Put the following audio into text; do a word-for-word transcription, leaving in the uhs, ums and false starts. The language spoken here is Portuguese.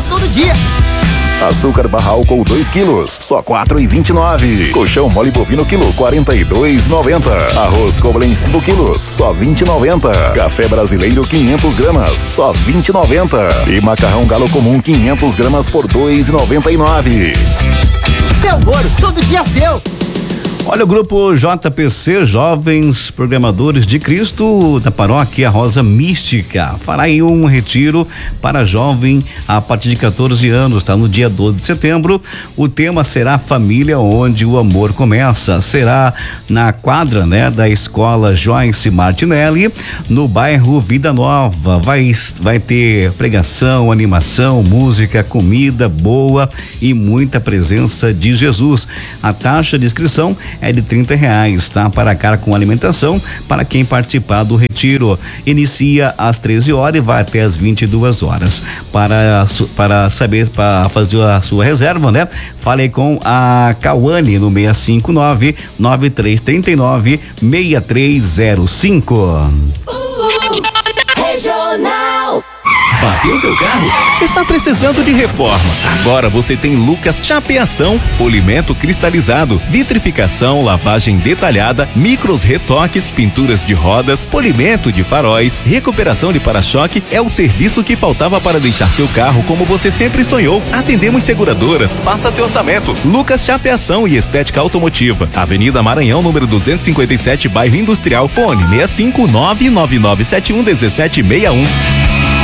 faz todo dia. Açúcar barra álcool dois quilos, só quatro e vinte e nove. Colchão mole bovino quilo, quarenta e dois e noventa. Arroz Koblen cinco quilos, só vinte e noventa. Café brasileiro quinhentos gramas, só vinte e noventa. E macarrão galo comum quinhentos gramas por dois e noventa e nove. Belmoro, todo dia seu. Olha, o grupo J P C, Jovens Programadores de Cristo, da paróquia Rosa Mística, fará aí um retiro para jovem a partir de quatorze anos, tá? No dia doze de setembro. O tema será Família onde o amor começa. Será na quadra, né, da escola Joyce Martinelli, no bairro Vida Nova. Vai, vai ter pregação, animação, música, comida boa e muita presença de Jesus. A taxa de inscrição é de trinta reais, tá? Para cara com alimentação, para quem participar do retiro. Inicia às treze horas e vai até às vinte e duas horas. Para, para saber, para fazer a sua reserva, né? Fale com a Cauane no seis cinco nove, nove três três nove, seis três zero cinco. Uh, regional. Bateu seu carro? Está precisando de reforma? Agora você tem Lucas Chapeação, polimento cristalizado, vitrificação, lavagem detalhada, micros retoques, pinturas de rodas, polimento de faróis, recuperação de para-choque. É o serviço que faltava para deixar seu carro como você sempre sonhou. Atendemos seguradoras, faça seu orçamento. Lucas Chapeação e Estética Automotiva, Avenida Maranhão, número duzentos e cinquenta e sete, bairro Industrial, fone seis cinco nove nove nove sete um um sete seis um.